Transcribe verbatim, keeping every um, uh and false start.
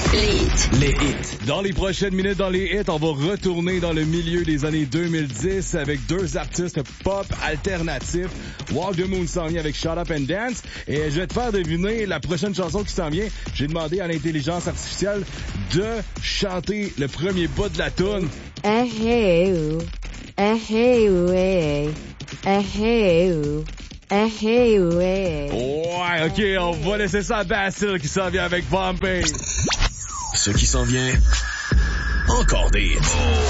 Les hits. Les hits. Dans les prochaines minutes, dans les hits, on va retourner dans le milieu des années deux mille dix avec deux artistes pop alternatifs. Walk the Moon s'en vient avec Shut Up and Dance. Et je vais te faire deviner la prochaine chanson qui s'en vient. J'ai demandé à l'intelligence artificielle de chanter le premier bout de la toune. Aheu, aheu, aheu, aheu. Ouais, ok, on va laisser ça à Bastille qui s'en vient avec Pompey. Ce qui s'en vient, encore des hits.